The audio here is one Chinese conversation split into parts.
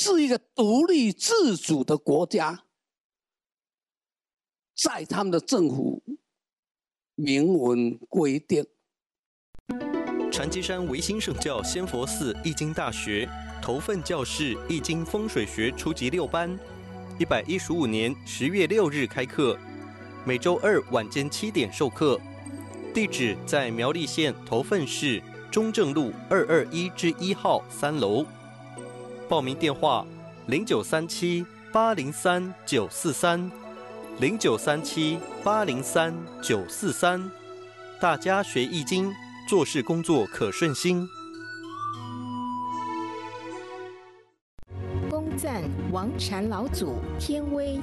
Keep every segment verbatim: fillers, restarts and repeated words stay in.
是一个独立自主的国家，在他们的政府明文规定。 禅机山维新圣教仙佛寺易经大学头份教室易经风水学初级六班，一百一十五年十月六日开课，每周二晚间七点授课。地址在苗栗县头份市中正路二二一之一号三楼。报名电话：零九三七八零三九四三，零九三七八零三九四三。大家学易经，做事工作可顺心。 恭赞王禅老祖天威。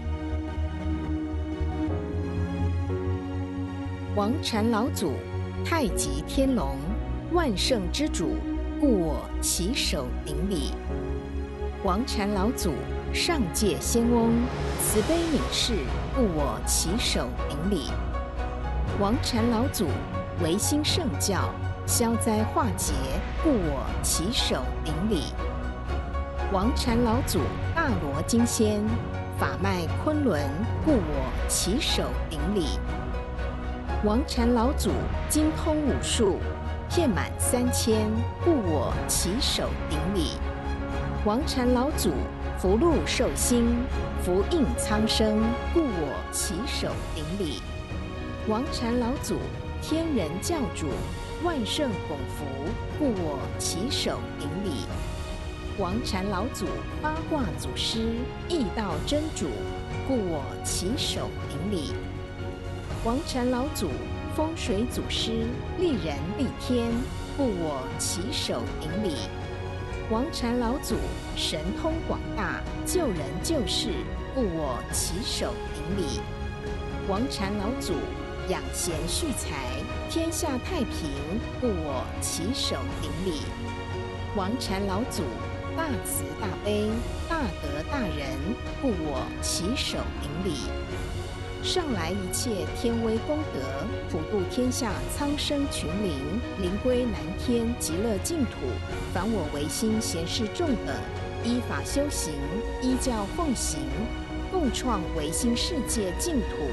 王禅老祖，太极天龙，万圣之主，故我起手顶礼。王禅老祖，上界仙翁，慈悲悯世，故我起手顶礼。王禅老祖，维新圣教，消灾化解，故我起手顶礼。王禅老祖，大罗金仙，法脉昆仑，故我起手顶礼。王禅老祖，精通武术，遍满三千，故我起手顶礼。王禅老祖，福禄寿星，福应苍生，故我起手顶礼。王禅老祖，天人教主，万圣拱福，故我起手顶礼。王禅老祖，八卦祖师，易道真主，故我起手顶礼。王禅老祖，风水祖师，利人利天，故我起手顶礼。王禅老祖，神通广大，救人救世，故我起手顶礼。王禅老祖，养贤蓄财，天下太平，故我起手顶礼。王禅老祖，大慈大悲，大德大仁，故我起手顶礼。上来一切天威功德，普度天下苍生群灵，灵归南天极乐净土。凡我唯心贤士众等，依法修行，依教奉行，共创唯心世界净土。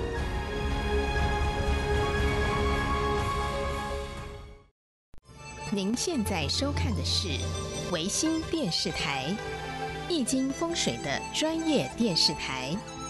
您现在收看的是唯心电视台，易经风水的专业电视台。